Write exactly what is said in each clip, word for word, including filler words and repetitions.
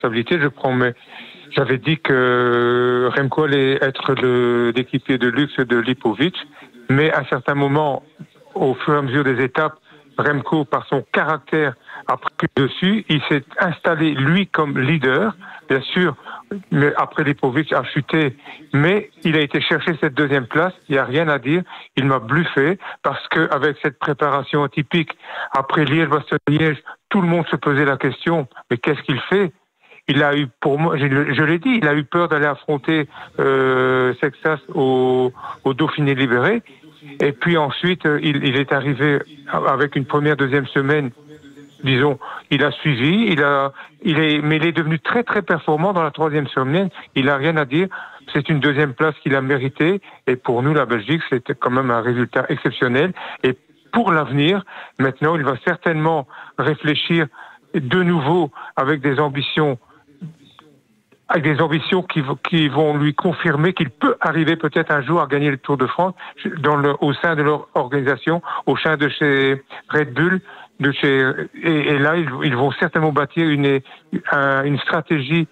responsabilité, je prends mes... J'avais dit que Remco allait être le, l'équipier de luxe de Lipovic, mais à un certain moment, au fur et à mesure des étapes, Remco, par son caractère, a pris dessus. Il s'est installé, lui, comme leader. Bien sûr, mais après Lipovic a chuté, mais il a été chercher cette deuxième place. Il n'y a rien à dire. Il m'a bluffé parce que avec cette préparation atypique, après Liège-Bastogne-Liège, tout le monde se posait la question, mais qu'est-ce qu'il fait? Il a eu, pour moi, je, je l'ai dit, il a eu peur d'aller affronter euh, Sexas au, au Dauphiné libéré. Et puis ensuite, il, il est arrivé avec une première, deuxième semaine. Disons, il a suivi, il a, il est, mais il est devenu très très performant dans la troisième semaine. Il a rien à dire. C'est une deuxième place qu'il a méritée. Et pour nous, la Belgique, c'était quand même un résultat exceptionnel. Et pour l'avenir, maintenant, il va certainement réfléchir de nouveau avec des ambitions, avec des ambitions qui, qui vont lui confirmer qu'il peut arriver peut-être un jour à gagner le Tour de France dans le, au sein de leur organisation, au sein de chez Red Bull. De chez, et, et là, ils, ils vont certainement bâtir une, un, une stratégie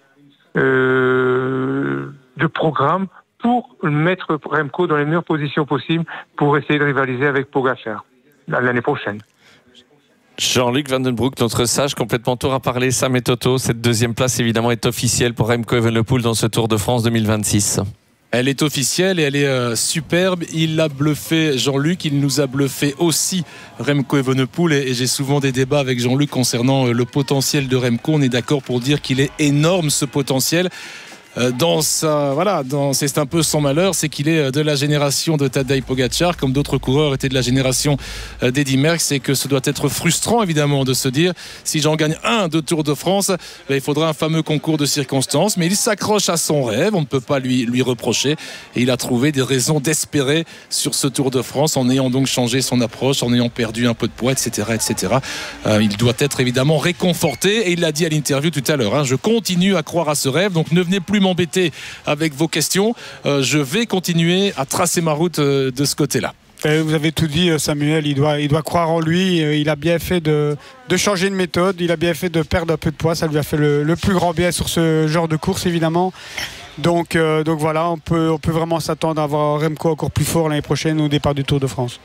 euh, de programme pour mettre Remco dans les meilleures positions possibles pour essayer de rivaliser avec Pogačar l'année prochaine. Jean-Luc Vandenbroek, notre sage complètement tour, a parlé. Sam et Toto, cette deuxième place évidemment est officielle pour Remco Evenepoel dans ce Tour de France deux mille vingt-six. Elle est officielle et elle est euh, superbe. Il a bluffé Jean-Luc, il nous a bluffé aussi Remco Evenepoel et, et j'ai souvent des débats avec Jean-Luc concernant euh, le potentiel de Remco. On est d'accord pour dire qu'il est énorme ce potentiel. Dans sa, voilà, dans, c'est un peu son malheur, c'est qu'il est de la génération de Tadej Pogačar, comme d'autres coureurs étaient de la génération d'Eddy Merckx, et que ce doit être frustrant évidemment de se dire si j'en gagne un de Tour de France, ben, il faudra un fameux concours de circonstances, mais il s'accroche à son rêve, on ne peut pas lui, lui reprocher, et il a trouvé des raisons d'espérer sur ce Tour de France en ayant donc changé son approche, en ayant perdu un peu de poids, et cetera, et cetera. Euh, il doit être évidemment réconforté, et il l'a dit à l'interview tout à l'heure, hein, je continue à croire à ce rêve, donc ne venez plus m'embêter avec vos questions. Euh, je vais continuer à tracer ma route euh, de ce côté-là. Vous avez tout dit, Samuel. Il doit, il doit croire en lui. Il a bien fait de, de changer de méthode. Il a bien fait de perdre un peu de poids. Ça lui a fait le, le plus grand bien sur ce genre de course, évidemment. Donc, euh, donc voilà, on peut, on peut vraiment s'attendre à avoir Remco encore plus fort l'année prochaine au départ du Tour de France.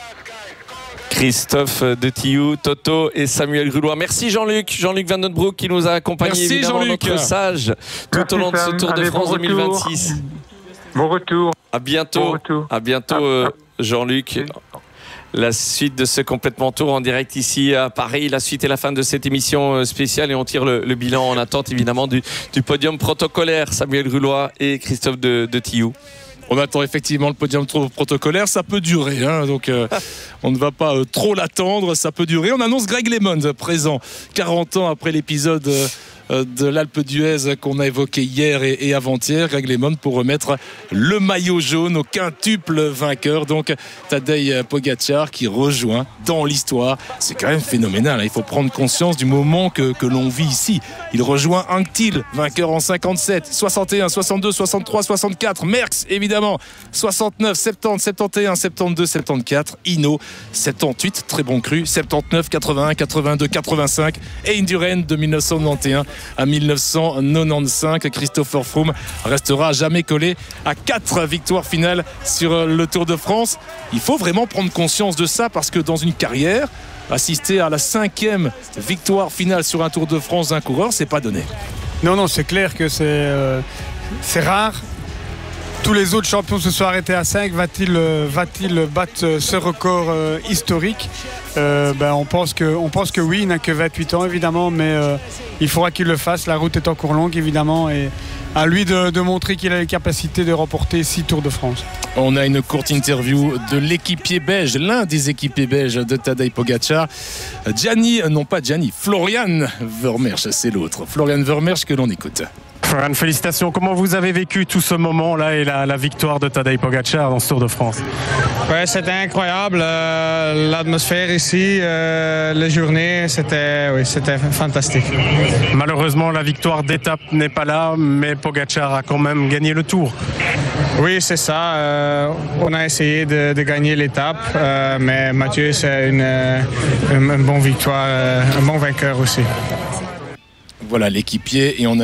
Christophe de Tillou, Toto et Samuel Grulois. Merci Jean-Luc, Jean-Luc Vandenbroek qui nous a accompagnés. Merci évidemment Jean-Luc. Notre sage tout Merci au long de ce Tour de Allez, France bon deux mille vingt-six. Bon retour. À bientôt. Bon retour. À bientôt euh, Jean-Luc. La suite de ce complètement tour en direct ici à Paris. La suite et la fin de cette émission spéciale et on tire le, le bilan en attente évidemment du, du podium protocolaire. Samuel Grulois et Christophe de, de Tillou. On attend effectivement le podium protocolaire, ça peut durer, hein, donc euh, on ne va pas euh, trop l'attendre, ça peut durer. On annonce Greg LeMond présent quarante ans après l'épisode euh, de l'Alpe d'Huez qu'on a évoqué hier et, et avant-hier. Greg LeMond pour remettre le maillot jaune au quintuple vainqueur, donc Tadej Pogačar qui rejoint dans l'histoire. C'est quand même phénoménal, hein. Il faut prendre conscience du moment que, que l'on vit ici. Il rejoint Hank Thiel, vainqueur en cinquante-sept, soixante et un, soixante-deux, soixante-trois, soixante-quatre, Merckx évidemment, soixante-neuf, soixante-dix, soixante et un, soixante-deux, soixante-quatre, Hinault, soixante-dix-huit, très bon cru, soixante-dix-neuf, quatre-vingt-un, quatre-vingt-deux, quatre-vingt-cinq et Indurain de dix-neuf cent quatre-vingt-onze à dix-neuf cent quatre-vingt-quinze. Christopher Froome restera jamais collé à quatre victoires finales sur le Tour de France. Il faut vraiment prendre conscience de ça parce que dans une carrière, assister à la cinquième victoire finale sur un Tour de France d'un coureur, c'est pas donné. Non, non, c'est clair que c'est, euh, c'est rare. Tous les autres champions se sont arrêtés à cinq. Va-t-il, euh, va-t-il battre ce record euh, historique euh, ben, on, pense que, on pense que oui, il n'a que vingt-huit ans évidemment, mais euh, il faudra qu'il le fasse. La route est encore longue évidemment et à lui de, de montrer qu'il a les capacités de remporter six Tours de France. On a une courte interview de l'équipier belge, l'un des équipiers belges de Tadej Pogačar, Gianni, non pas Gianni, Florian Vermeersch, c'est l'autre. Florian Vermeersch que l'on écoute. Florian, félicitations. Comment vous avez vécu tout ce moment-là et la, la victoire de Tadej Pogačar dans ce Tour de France? Ouais, c'était incroyable. Euh, l'atmosphère ici, euh, les journées, c'était, oui, c'était fantastique. Malheureusement, la victoire d'étape n'est pas là, mais Pogačar a quand même gagné le Tour. Oui, c'est ça. Euh, on a essayé de, de gagner l'étape, euh, mais Mathieu, c'est une, une, une bonne victoire, un bon vainqueur aussi. voilà l'équipier et on a